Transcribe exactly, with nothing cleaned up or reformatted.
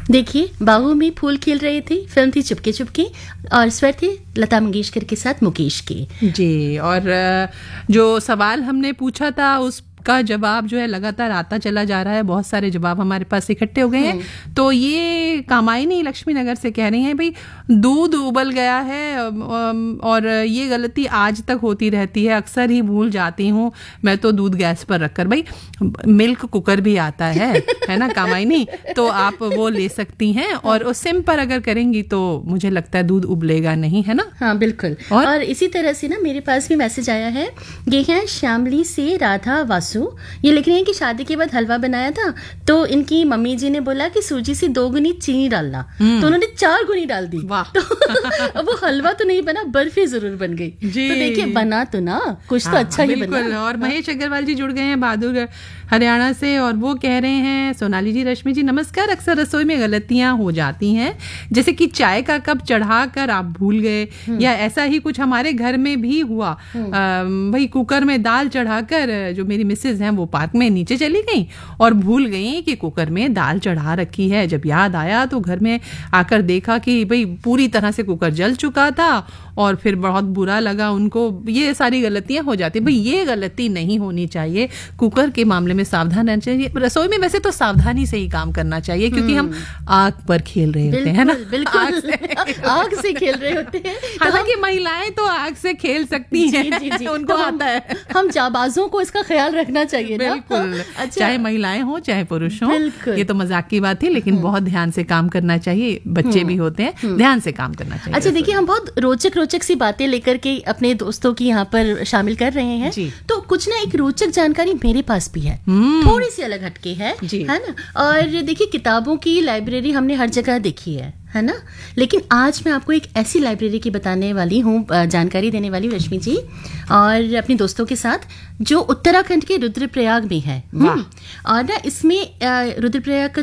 देखिए, बाहों में फूल खिल रहे थे, फिल्म थी चुपके चुपके और स्वर थे लता मंगेशकर के साथ मुकेश के। जी, और जो सवाल हमने पूछा था उस का जवाब जो है लगातार आता चला जा रहा है। बहुत सारे जवाब हमारे पास इकट्ठे हो गए हैं। तो ये कामायनी लक्ष्मी नगर से कह रही हैं, भाई दूध उबल गया है और ये गलती आज तक होती रहती है, अक्सर ही भूल जाती हूँ मैं तो दूध गैस पर रखकर। भाई मिल्क कुकर भी आता है है ना कामायनी, तो आप वो ले सकती हैं और उस सिम पर अगर करेंगी तो मुझे लगता है दूध उबलेगा नहीं, है ना। हाँ बिल्कुल। और, और इसी तरह से ना मेरे पास भी मैसेज आया है, ये है श्यामली से राधा वासु। ये लिख रही हैं कि शादी के बाद हलवा बनाया था तो इनकी मम्मी जी ने बोला कि सूजी से दो गुनी चीनी डालना, तो उन्होंने चार गुनी डाल दी। वाह। तो अब वो हलवा तो नहीं बना, बर्फी जरूर बन गई। जी। तो देखिए बना तो ना कुछ तो अच्छा ही बना। और महेश अग्रवाल जी जुड़ गए हैं बहादुर हरियाणा से और वो कह रहे हैं, सोनाली जी, रश्मि जी नमस्कार, अक्सर रसोई में गलतियां हो जाती हैं, जैसे कि चाय का कप चढ़ाकर आप भूल गए, या ऐसा ही कुछ हमारे घर में भी हुआ। भाई कुकर में दाल चढ़ाकर जो मेरी मिसेज हैं वो पार्क में नीचे चली गई और भूल गई कि कुकर में दाल चढ़ा रखी है। जब याद आया तो घर में आकर देखा कि भाई पूरी तरह से कुकर जल चुका था और फिर बहुत बुरा लगा उनको। ये सारी गलतियां हो जाती है, भाई ये गलती नहीं होनी चाहिए। कुकर के मामले में सावधान रहना चाहिए। रसोई में वैसे तो सावधानी से ही काम करना चाहिए क्योंकि हम आग पर खेल रहे होते हैं ना, बिल्कुल आग से, आग से खेल रहे होते हैं। हालांकि महिलाएं तो आग से खेल सकती हैं, जी, जी, जी, उनको तो आता है। हम जाबाजों को इसका ख्याल रखना चाहिए ना। बिल्कुल। अच्छा। चाहे महिलाएं हो चाहे पुरुष हो, ये तो मजाक की बात थी, लेकिन बहुत ध्यान से काम करना चाहिए। बच्चे भी होते हैं, ध्यान से काम करना चाहिए। अच्छा देखिए, हम बहुत रोचक रोचक सी बातें लेकर के अपने दोस्तों की यहाँ पर शामिल कर रहे हैं, तो कुछ ना एक रोचक जानकारी मेरे पास भी है, थोड़ी सी अलग हटके है, है ना। और देखिए, किताबों की लाइब्रेरी हमने हर जगह देखी है है ना, लेकिन आज मैं आपको एक ऐसी लाइब्रेरी की बताने वाली हूँ, जानकारी देने वाली हूँ रश्मि जी, और अपने दोस्तों के साथ, जो उत्तराखंड के रुद्रप्रयाग में है। और ना इसमें रुद्रप्रयाग